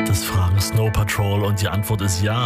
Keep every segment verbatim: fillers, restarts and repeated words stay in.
Das fragen Snow Patrol und die Antwort ist ja.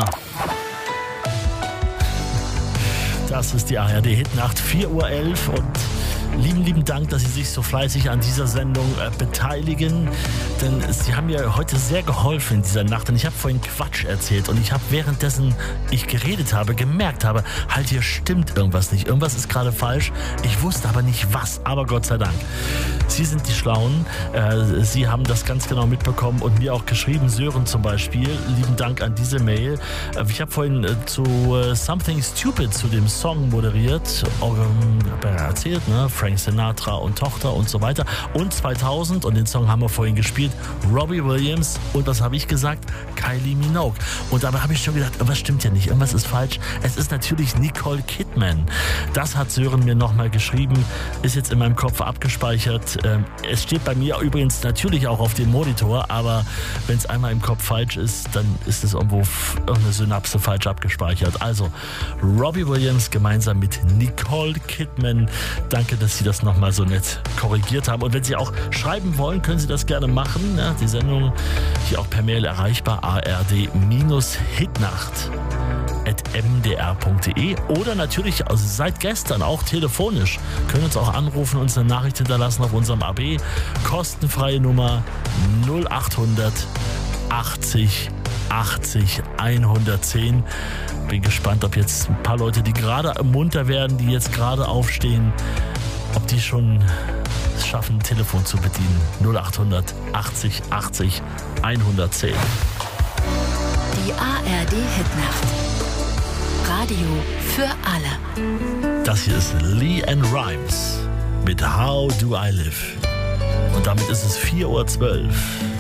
Das ist die A R D-Hitnacht, vier Uhr elf und lieben, lieben Dank, dass Sie sich so fleißig an dieser Sendung äh, beteiligen, denn Sie haben mir heute sehr geholfen in dieser Nacht und ich habe vorhin Quatsch erzählt und ich habe währenddessen ich geredet habe, gemerkt habe, halt hier stimmt irgendwas nicht, irgendwas ist gerade falsch, ich wusste aber nicht was, aber Gott sei Dank. Sie sind die Schlauen, äh, Sie haben das ganz genau mitbekommen und mir auch geschrieben, Sören zum Beispiel, lieben Dank an diese Mail. Äh, ich habe vorhin äh, zu äh, Something Stupid, zu dem Song moderiert, ähm, habe ja erzählt, ne, Frank Sinatra und Tochter und so weiter. Und zweitausend, und den Song haben wir vorhin gespielt, Robbie Williams und was habe ich gesagt? Kylie Minogue. Und dabei habe ich schon gedacht, irgendwas stimmt ja nicht, irgendwas ist falsch. Es ist natürlich Nicole Kidman. Das hat Sören mir nochmal geschrieben, ist jetzt in meinem Kopf abgespeichert. Es steht bei mir übrigens natürlich auch auf dem Monitor, aber wenn es einmal im Kopf falsch ist, dann ist es irgendwo irgendeine Synapse falsch abgespeichert. Also Robbie Williams gemeinsam mit Nicole Kidman. Danke, dass Sie das nochmal so nett korrigiert haben. Und wenn Sie auch schreiben wollen, können Sie das gerne machen. Ja, die Sendung hier auch per Mail erreichbar, a r d hitnacht at m d r punkt d e oder natürlich also seit gestern auch telefonisch. Können uns auch anrufen, uns eine Nachricht hinterlassen auf unserem A B. Kostenfreie Nummer null achthundert achtzig achtzig hundertzehn. Bin gespannt, ob jetzt ein paar Leute, die gerade munter werden, die jetzt gerade aufstehen, ob die schon es schaffen, ein Telefon zu bedienen. null achthundert achtzig achtzig hundertzehn. Die A R D-Hitnacht. Radio für alle. Das hier ist LeAnn Rimes mit How Do I Live. Und damit ist es vier Uhr zwölf.